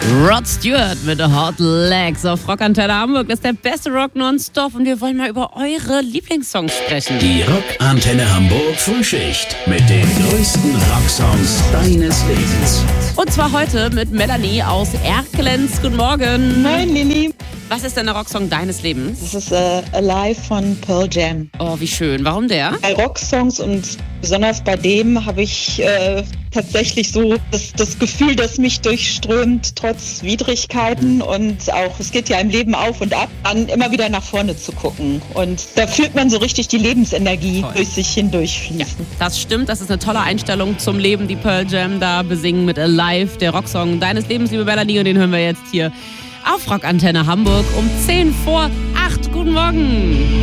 Rod Stewart mit The Hot Legs auf Rockantenne Hamburg. Das ist der beste Rock nonstop und wir wollen mal über eure Lieblingssongs sprechen. Die Rockantenne Hamburg Frühschicht mit den größten Rocksongs deines Lebens. Und zwar heute mit Melanie aus Erkelenz. Guten Morgen. Moin, Lili. Was ist denn der Rocksong deines Lebens? Das ist Alive von Pearl Jam. Oh, wie schön. Warum der? Bei Rocksongs und besonders bei dem habe ich tatsächlich so das Gefühl, das mich durchströmt, trotz Widrigkeiten und auch, es geht ja im Leben auf und ab, dann immer wieder nach vorne zu gucken. Und da fühlt man so richtig die Lebensenergie durch sich hindurchfließen. Ja, das stimmt, das ist eine tolle Einstellung zum Leben, die Pearl Jam da besingen mit Alive, der Rocksong deines Lebens, liebe Melanie, und den hören wir jetzt hier auf Rockantenne Hamburg um 7:50. Guten Morgen.